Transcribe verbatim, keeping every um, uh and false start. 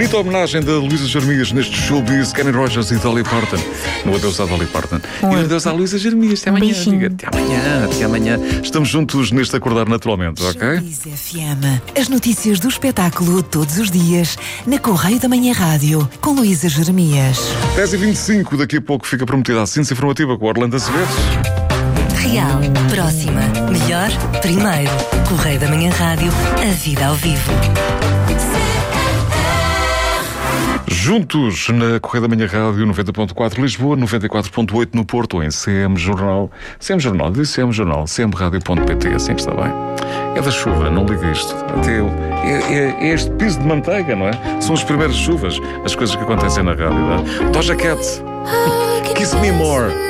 Bonita homenagem da Luísa Jeremias neste showbiz, Kenny Rogers e Dolly Parton. No adeus à Dolly Parton. Um E no adeus à Luísa Jeremias. Até amanhã. beijinho. Diga, até amanhã, até amanhã. Estamos juntos neste Acordar Naturalmente, ok? Showbiz F M. As notícias do espetáculo todos os dias na Correio da Manhã Rádio com Luísa Jeremias. dez e vinte e cinco, daqui a pouco fica prometida a ciência informativa com o Orlando Acevedo. Real, próxima, melhor, primeiro. Correio da Manhã Rádio, a vida ao vivo. Juntos na Correia da Manhã Rádio noventa ponto quatro Lisboa, noventa e quatro ponto oito no Porto, ou em C M Jornal. C M Jornal, disse C M Jornal, c m radio ponto p t, assim que está bem. É da chuva, não liga isto. Até eu, é, é, é este piso de manteiga, não é? São as primeiras chuvas, as coisas que acontecem na rádio. Não é? Doja Cat, Kiss Me More.